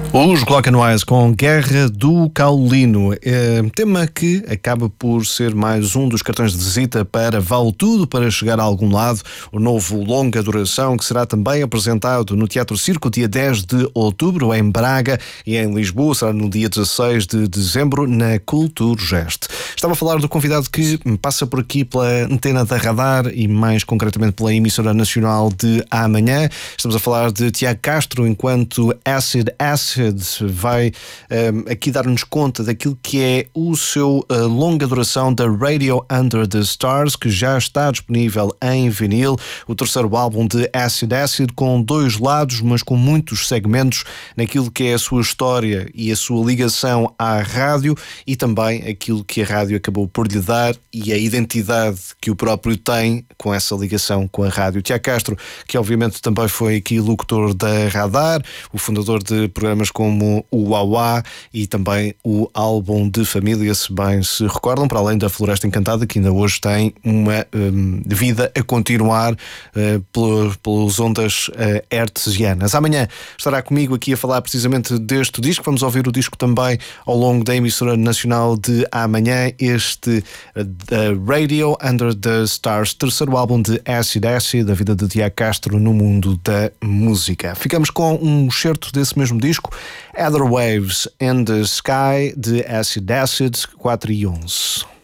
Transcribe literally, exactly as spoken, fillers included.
Os Clock and Wise com Guerra do Caulino, é, tema que acaba por ser mais um dos cartões de visita para Vale Tudo para chegar a algum lado, o novo longa duração que será também apresentado no Teatro Circo dia dez de outubro em Braga e em Lisboa será no dia dezasseis de dezembro na Culturgest. Estava a falar do convidado que passa por aqui pela antena da Radar e mais concretamente pela emissora nacional de amanhã. Estamos a falar de Tiago Castro, enquanto Acid Acid vai um, aqui dar-nos conta daquilo que é o seu uh, longa duração da Radio Under the Stars, que já está disponível em vinil, o terceiro álbum de Acid Acid, com dois lados, mas com muitos segmentos naquilo que é a sua história e a sua ligação à rádio e também aquilo que a rádio acabou por lhe dar e a identidade que o próprio tem com essa ligação com a rádio. Tiago Castro, que obviamente também foi aqui locutor da Radar, o fundador de programas como o Uauá e também o álbum de família, se bem se recordam, para além da Floresta Encantada, que ainda hoje tem uma um, vida a continuar uh, pelas, pelas ondas uh, hertzianas. Amanhã estará comigo aqui a falar precisamente deste disco. Vamos ouvir o disco também ao longo da emissora nacional de amanhã, este uh, Radio Under the Stars, terceiro álbum de Acid Acid, da vida de Tiago Castro no mundo da música. Ficamos com um excerto desse mesmo disco, Other Waves in the Sky, de Acid Acid, quatro e onze.